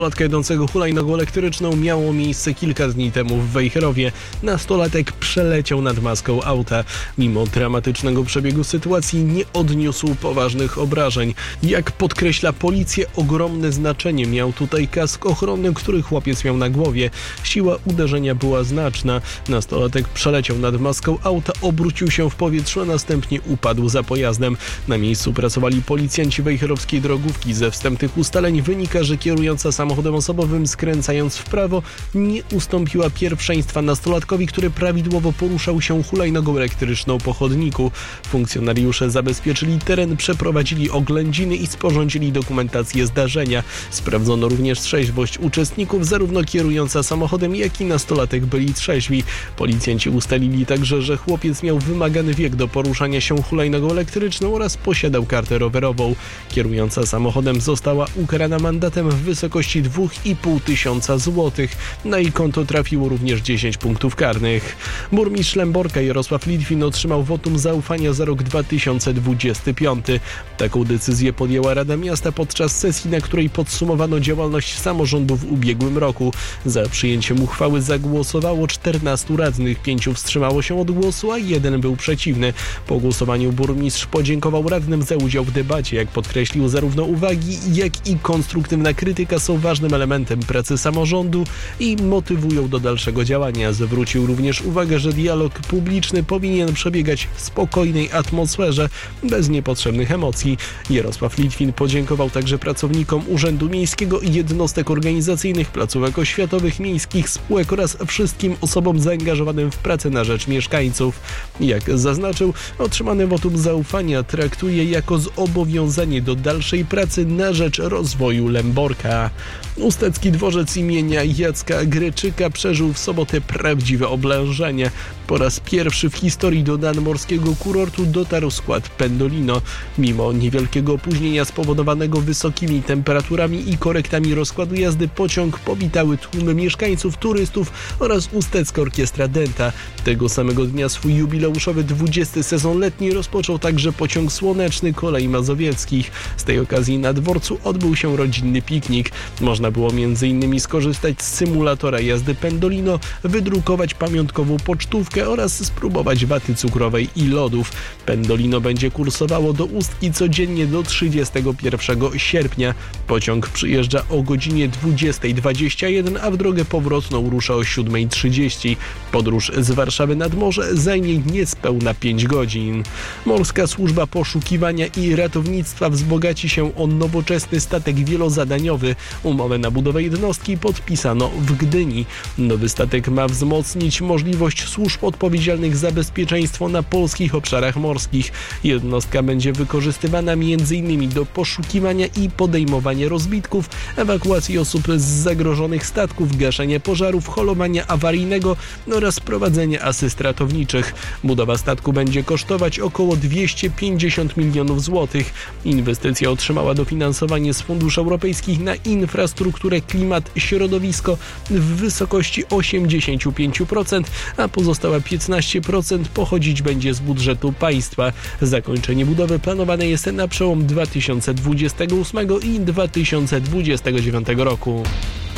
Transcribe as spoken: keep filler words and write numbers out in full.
Nastolatka jadącego hulajnogą elektryczną miało miejsce kilka dni temu w Wejherowie. Nastolatek przeleciał nad maską auta. Mimo dramatycznego przebiegu sytuacji nie odniósł poważnych obrażeń. Jak podkreśla policja, ogromne znaczenie miał tutaj kask ochronny, który chłopiec miał na głowie. Siła uderzenia była znaczna. Nastolatek przeleciał nad maską auta, obrócił się w powietrzu, a następnie upadł za pojazdem. Na miejscu pracowali policjanci wejherowskiej drogówki. Ze wstępnych ustaleń wynika, że kierująca samochodem osobowym, skręcając w prawo, nie ustąpiła pierwszeństwa nastolatkowi, który prawidłowo poruszał się hulajnogą elektryczną po chodniku. Funkcjonariusze zabezpieczyli teren, przeprowadzili oględziny i sporządzili dokumentację zdarzenia. Sprawdzono również trzeźwość uczestników, zarówno kierująca samochodem, jak i nastolatek byli trzeźwi. Policjanci ustalili także, że chłopiec miał wymagany wiek do poruszania się hulajnogą elektryczną oraz posiadał kartę rowerową. Kierująca samochodem została ukarana mandatem w wysokości dwa i pół tysiąca złotych. Na jej konto trafiło również dziesięć punktów karnych. Burmistrz Lęborka Jarosław Litwin otrzymał wotum zaufania za rok dwa tysiące dwudziesty piąty. Taką decyzję podjęła Rada Miasta podczas sesji, na której podsumowano działalność samorządu w ubiegłym roku. Za przyjęciem uchwały zagłosowało czternastu radnych, pięciu wstrzymało się od głosu, a jeden był przeciwny. Po głosowaniu burmistrz podziękował radnym za udział w debacie. Jak podkreślił, zarówno uwagi, jak i konstruktywna krytyka są ważnym elementem pracy samorządu i motywują do dalszego działania. Zwrócił również uwagę, że dialog publiczny powinien przebiegać w spokojnej atmosferze, bez niepotrzebnych emocji. Jarosław Litwin podziękował także pracownikom Urzędu Miejskiego i jednostek organizacyjnych, placówek oświatowych, miejskich spółek oraz wszystkim osobom zaangażowanym w pracę na rzecz mieszkańców. Jak zaznaczył, otrzymane wotum zaufania traktuje jako zobowiązanie do dalszej pracy na rzecz rozwoju Lęborka. Ustecki dworzec imienia Jacka Greczyka przeżył w sobotę prawdziwe oblężenie. Po raz pierwszy w historii do nadmorskiego kurortu dotarł skład Pendolino. Mimo niewielkiego opóźnienia spowodowanego wysokimi temperaturami i korektami rozkładu jazdy, pociąg powitały tłumy mieszkańców, turystów oraz Ustecka Orkiestra Dęta. Tego samego dnia swój jubileuszowy dwudziesty sezon letni rozpoczął także pociąg słoneczny Kolei Mazowieckich. Z tej okazji na dworcu odbył się rodzinny piknik. Można było między innymi skorzystać z symulatora jazdy Pendolino, wydrukować pamiątkową pocztówkę oraz spróbować waty cukrowej i lodów. Pendolino będzie kursowało do Ustki codziennie do trzydziestego pierwszego sierpnia. Pociąg przyjeżdża o godzinie dwudziestej dwadzieścia jeden, a w drogę powrotną rusza o siódmej trzydzieści. Podróż z Warszawy nad morze zajmie niespełna pięć godzin. Morska Służba Poszukiwania i Ratownictwa wzbogaci się o nowoczesny statek wielozadaniowy. Umowę na budowę jednostki podpisano w Gdyni. Nowy statek ma wzmocnić możliwość służb odpowiedzialnych za bezpieczeństwo na polskich obszarach morskich. Jednostka będzie wykorzystywana między innymi do poszukiwania i podejmowania rozbitków, ewakuacji osób z zagrożonych statków, gaszenia pożarów, holowania awaryjnego oraz prowadzenia asyst ratowniczych. Budowa statku będzie kosztować około dwieście pięćdziesiąt milionów złotych. Inwestycja otrzymała dofinansowanie z funduszy europejskich na infrastrukturę, klimat, środowisko w wysokości osiemdziesiąt pięć procent, a pozostałe piętnaście procent pochodzić będzie z budżetu państwa. Zakończenie budowy planowane jest na przełom dwa tysiące dwudziestego ósmego i dwa tysiące dwudziestego dziewiątego roku.